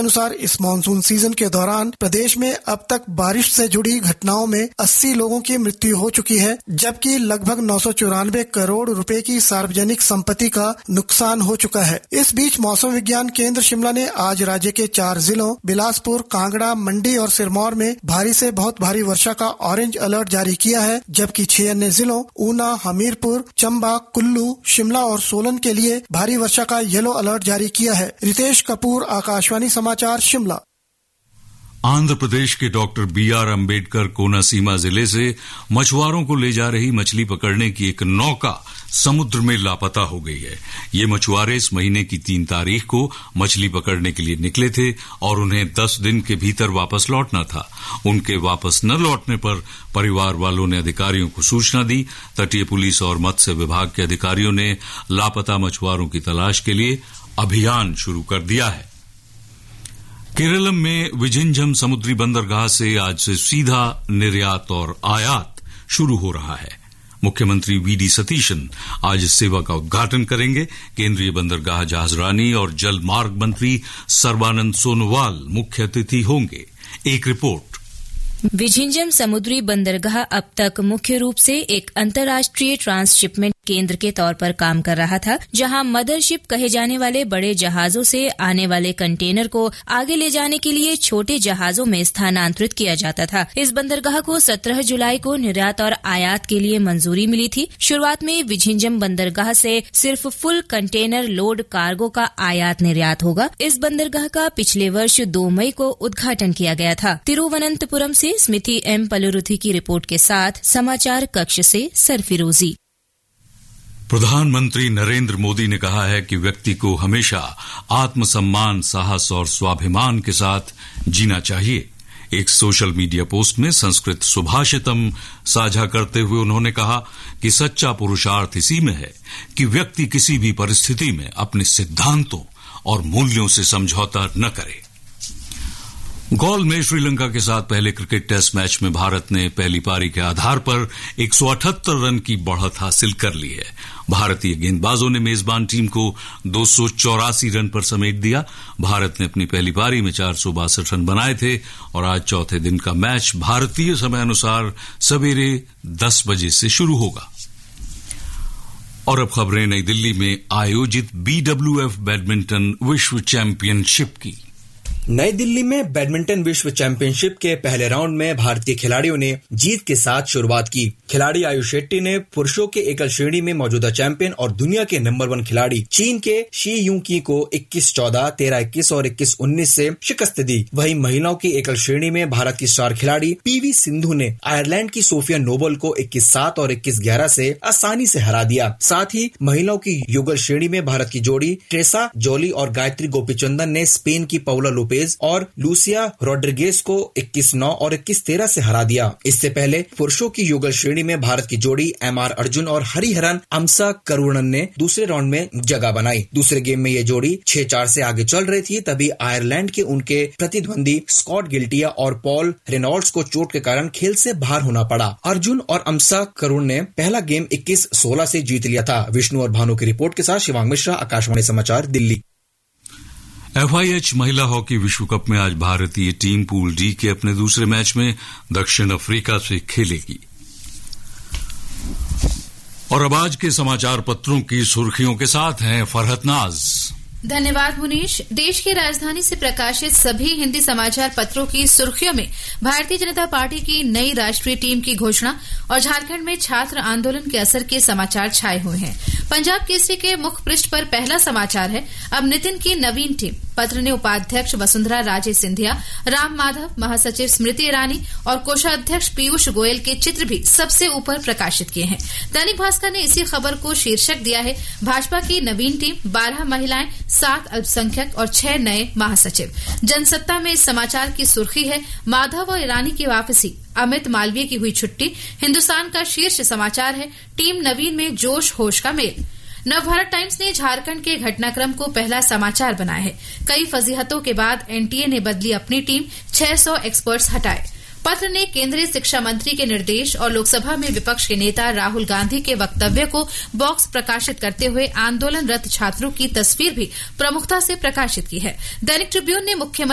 अनुसार इस monsoon season के दौरान प्रदेश में अब तक बारिश से जुड़ी घटनाओं में 80 लोगों की मृत्यु हो चुकी है, जबकि लगभग 994 करोड़ रुपए की सार्वजनिक संपत्ति का नुकसान हो चुका है। इस बीच मौसम विज्ञान केंद्र शिमला ने आज राज्य के 4 जिलों बिलासपुर, कांगड़ा, मंडी और सिरमौर में भारी से बहुत भारी वर्षा का ऑरेंज अलर्ट जारी किया है, जबकि 6 अन्य जिलों ऊना, हमीरपुर, चंबा, कुल्लू, शिमला और सोलन के लिए भारी वर्षा का येलो अलर्ट जारी किया है। रितेश कपूर, आकाशवाणी समाचार, शिमला। आंध्र प्रदेश के डॉक्टर BR अम्बेडकर कोनासीमा जिले से मछुआरों को ले जा रही मछली पकड़ने की एक नौका समुद्र में लापता हो गई है। ये मछुआरे इस महीने की 3 तारीख को मछली पकड़ने के लिए निकले थे और उन्हें 10 दिन के भीतर वापस लौटना था। उनके वापस न लौटने पर परिवार वालों ने अधिकारियों को सूचना दी। तटीय पुलिस और मत्स्य विभाग के अधिकारियों ने लापता मछुआरों की तलाश के लिए अभियान शुरू कर दिया है। केरलम में विझिंजम समुद्री बंदरगाह से आज से सीधा निर्यात और आयात शुरू हो रहा है। मुख्यमंत्री VD सतीशन आज इस सेवा का उद्घाटन करेंगे। केंद्रीय बंदरगाह जहाजरानी और जल मार्ग मंत्री सर्बानंद सोनोवाल मुख्य अतिथि होंगे। एक रिपोर्ट। विझिंजम समुद्री बंदरगाह अब तक मुख्य रूप से एक अंतर्राष्ट्रीय ट्रांसशिपमेंट केंद्र के तौर पर काम कर रहा था, जहां मदरशिप कहे जाने वाले बड़े जहाजों से आने वाले कंटेनर को आगे ले जाने के लिए छोटे जहाजों में स्थानांतरित किया जाता था। इस बंदरगाह को 17 जुलाई को निर्यात और आयात के लिए मंजूरी मिली थी। शुरुआत में विझिंजम बंदरगाह से सिर्फ फुल कंटेनर लोड कार्गो का आयात निर्यात होगा। इस बंदरगाह का पिछले वर्ष 2 मई को उद्घाटन किया गया था। तिरुवनंतपुरम से स्मृति M पलुरुथी की रिपोर्ट के साथ समाचार कक्ष से सरफिरोजी। प्रधानमंत्री नरेंद्र मोदी ने कहा है कि व्यक्ति को हमेशा आत्मसम्मान, साहस और स्वाभिमान के साथ जीना चाहिए। एक सोशल मीडिया पोस्ट में संस्कृत सुभाषितम साझा करते हुए उन्होंने कहा कि सच्चा पुरुषार्थ इसी में है कि व्यक्ति किसी भी परिस्थिति में अपने सिद्धांतों और मूल्यों से समझौता न करे। गॉल में श्रीलंका के साथ पहले क्रिकेट टेस्ट मैच में भारत ने पहली पारी के आधार पर 178 रन की बढ़त हासिल कर ली है। भारतीय गेंदबाजों ने मेजबान टीम को 284 रन पर समेट दिया। भारत ने अपनी पहली पारी में 462 रन बनाए थे और आज चौथे दिन का मैच भारतीय समय अनुसार सवेरे 10 बजे से शुरू होगा। और अब खबरें नई दिल्ली में आयोजित BWF बैडमिंटन विश्व चैंपियनशिप की। नई दिल्ली में बैडमिंटन विश्व चैंपियनशिप के पहले राउंड में भारतीय खिलाड़ियों ने जीत के साथ शुरुआत की। खिलाड़ी आयुष शेट्टी ने पुरुषों के एकल श्रेणी में मौजूदा चैंपियन और दुनिया के नंबर 1 खिलाड़ी चीन के शी यूकी को 21-14, 13-21 और 21-19 से शिकस्त दी। वहीं महिलाओं की एकल श्रेणी में भारत की स्टार खिलाड़ी PV सिंधु ने आयरलैंड की सोफिया नोबल को 21-7 और 21-11 से आसानी से हरा दिया। साथ ही महिलाओं की युगल श्रेणी में भारत की जोड़ी ट्रेसा जोली और गायत्री गोपीचंदन ने स्पेन की पाउला लोपेज और लूसिया रोड्रिगेज को 21-9 और 21-13 से हरा दिया। इससे पहले पुरुषों की युगल श्रेणी में भारत की जोड़ी MR अर्जुन और हरिहरन अम्सा करुणन ने दूसरे राउंड में जगह बनाई। दूसरे गेम में ये जोड़ी 6-4 से आगे चल रही थी, तभी आयरलैंड के उनके प्रतिद्वंदी स्कॉट गिल्टिया और पॉल रेनॉल्ड्स को चोट के कारण खेल से बाहर होना पड़ा। अर्जुन और अम्सा करुण ने पहला गेम 21-16 से जीत लिया था। विष्णु और भानु की रिपोर्ट के साथ शिवांग मिश्रा, आकाशवाणी समाचार, दिल्ली। FIH महिला हॉकी विश्व कप में आज भारतीय टीम पूल D के अपने दूसरे मैच में दक्षिण अफ्रीका से खेलेगी। और अब आज के समाचार पत्रों की सुर्खियों के साथ हैं फरहत नाज। धन्यवाद मुनीश। देश की राजधानी से प्रकाशित सभी हिंदी समाचार पत्रों की सुर्खियों में भारतीय जनता पार्टी की नई राष्ट्रीय टीम की घोषणा और झारखंड में छात्र आंदोलन के असर के समाचार छाए हुए हैं। पंजाब केसरी के मुख्य पृष्ठ पर पहला समाचार है, अब नितिन की नवीन टीम। पत्र ने उपाध्यक्ष वसुंधरा राजे सिंधिया, राम माधव, महासचिव स्मृति ईरानी और कोषाध्यक्ष पीयूष गोयल के चित्र भी सबसे ऊपर प्रकाशित किए हैं। दैनिक भास्कर ने इसी खबर को शीर्षक दिया है, भाजपा की नवीन टीम, 12 महिलाएं, 7 अल्पसंख्यक और 6 नए महासचिव। जनसत्ता में इस समाचार की सुर्खी है, माधव और ईरानी की वापसी, अमित मालवीय की हुई छुट्टी। हिंदुस्तान का शीर्ष समाचार है, टीम नवीन में जोश होश का मेल। नवभारत टाइम्स ने झारखंड के घटनाक्रम को पहला समाचार बनाया है। कई फजीहतों के बाद NTA ने बदली अपनी टीम, 600 एक्सपर्ट्स हटाए। पत्र ने केंद्रीय शिक्षा मंत्री के निर्देश और लोकसभा में विपक्ष के नेता राहुल गांधी के वक्तव्य को बॉक्स प्रकाशित करते हुए आंदोलनरत छात्रों की तस्वीर भी प्रमुखता से प्रकाशित की है। दैनिक ट्रिब्यून ने मुख्यमंत्री